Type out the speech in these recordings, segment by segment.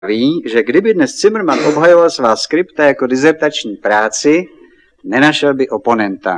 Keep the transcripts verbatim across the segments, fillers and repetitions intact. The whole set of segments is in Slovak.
ví, že kdyby dnes Zimmermann obhajoval svá skripta jako dizertační práci, nenašel by oponenta.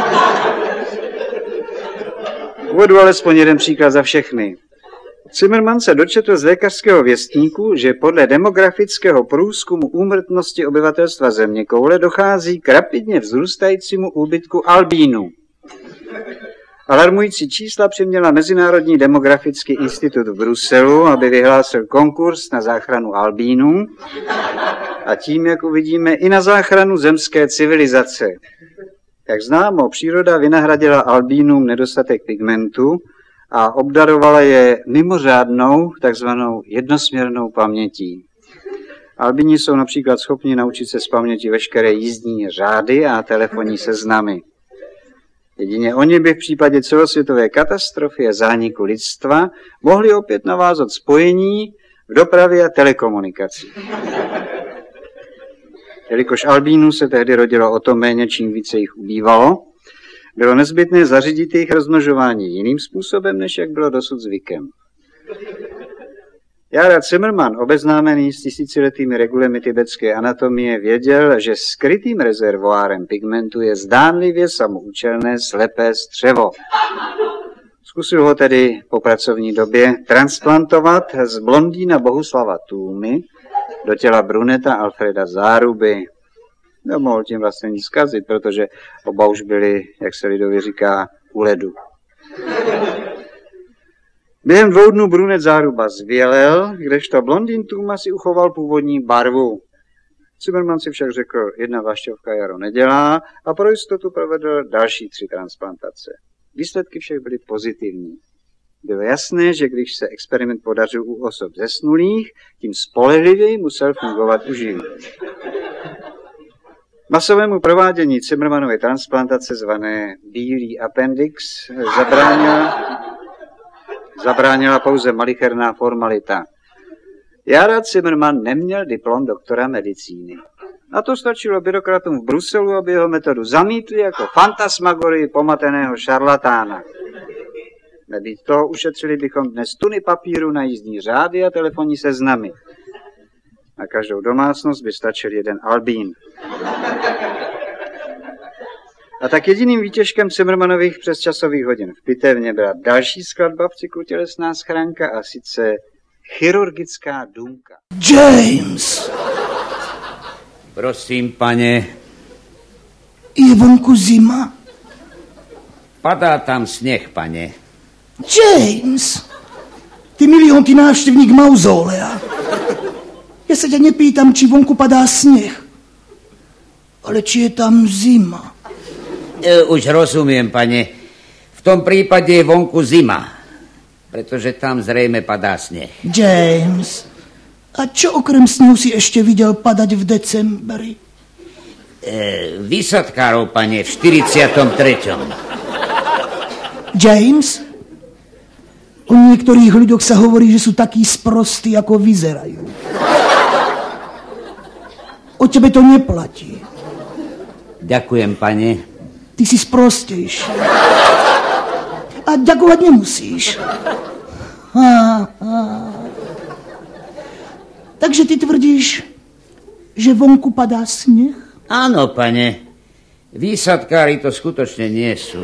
Uvedu alespoň jeden příklad za všechny. Zimmermann se dočetl z lékařského věstníku, že podle demografického průzkumu úmrtnosti obyvatelstva zeměkoule dochází k rapidně vzrůstajícímu úbytku albínů. Alarmující čísla přiměla Mezinárodní demografický institut v Bruselu, aby vyhlásil konkurs na záchranu albínů a tím, jak uvidíme, i na záchranu zemské civilizace. Jak známo, příroda vynahradila albínům nedostatek pigmentu a obdarovala je mimořádnou, takzvanou jednosměrnou pamětí. Albíni jsou například schopni naučit se z paměti veškeré jízdní řády a telefonní seznamy. Jedině oni by v případě celosvětové katastrofy a zániku lidstva mohli opět navázat spojení v dopravě a telekomunikaci. Jelikož albínů se tehdy rodilo o to méně, čím více jich ubývalo, bylo nezbytné zařídit jejich rozmnožování jiným způsobem, než jak bylo dosud zvykem. Jára Zimmermann, obeznámený s tisíciletými regulemi tibetské anatomie, věděl, že skrytým rezervoárem pigmentu je zdánlivě samoúčelné slepé střevo. Zkusil ho tedy po pracovní době transplantovat z blondýna Bohuslava Tůmy do těla bruneta Alfreda Záruby. Nemohl tím vlastně nic zkazit, protože oba už byli, jak se lidově říká, u ledu. Během dvou dnů brunet Záruba zvělel, kdežto blondýn Tůma si uchoval původní barvu. Zimmermann si však řekl, jedna vlašťovka jaro nedělá a pro jistotu provedl další tři transplantace. Výsledky všech byly pozitivní. Bylo jasné, že když se experiment podařil u osob zesnulých, tím spolehlivěji musel fungovat u živých. Masovému provádění Zimmermannovy transplantace zvané bílý appendix zabránila, zabránila pouze malicherná formalita. Jára Zimmermann neměl diplom doktora medicíny. Na to stačilo byrokratům v Bruselu, aby jeho metodu zamítli jako fantasmagorii pomateného šarlatána. Nebýt toho, ušetřili bychom dnes tuny papíru na jízdní řády a telefonní seznamy. Na každou domácnost by stačil jeden albín. A tak jediným výtěžkem Zimmermannových přesčasových hodin v pitevně byla další skladba v cyklu Tělesná schránka, a sice chirurgická důmka. James! Prosím, pane. Je vonku zima? Padá tam sněh, pane. James! Ty milionty návštevník mauzolea. Ja sa ťa nepýtam, či vonku padá sneh, ale či je tam zima. E, už rozumiem, pane. V tom prípade je vonku zima, pretože tam zrejme padá sneh. James, a čo okrem snehu si ešte videl padať v decembri? E, výsadkárov, pane, v štyridsiatom treťom James, o niektorých ľuďoch sa hovorí, že sú takí sprostí, ako vyzerajú. O tebe to neplatí. Ďakujem, pane. Ty si sprostejší. A ďakovať nemusíš. Ha, ha. Takže ty tvrdíš, že vonku padá sneh? Áno, pane. Výsadkári to skutočne nie sú.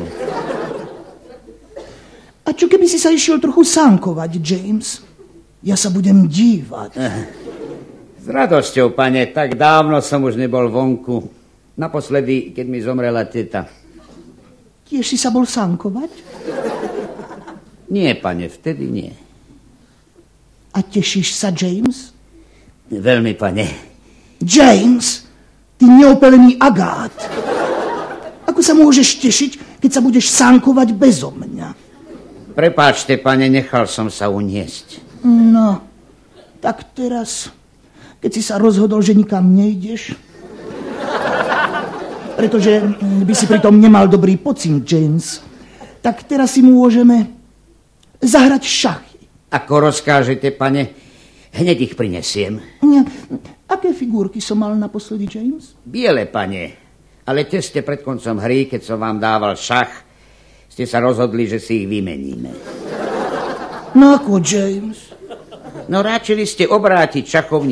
A čo keby si sa išiel trochu sánkovať, James? Ja sa budem dívať. S radosťou, pane, tak dávno som už nebol vonku. Naposledy, keď mi zomrela teta. Tiež si sa bol sánkovať? Nie, pane, vtedy nie. A tešíš sa, James? Veľmi, pane. James, ty neopelený agát. Ako sa môžeš tešiť, keď sa budeš sánkovať bezo mňa? Prepáčte, pane, nechal som sa uniesť. No, tak teraz, keď si sa rozhodol, že nikam nejdeš, pretože by si pritom nemal dobrý pocit, James, tak teraz si môžeme zahrať šachy. Ako rozkážete, pane, hneď ich prinesiem. Aké figurky som mal naposledy, James? Biele, pane, ale tesne pred koncom hry, keď som vám dával šach, ste sa rozhodli, že si ich vymeníme. No ako, James? No ráčili ste obrátiť šachovnicu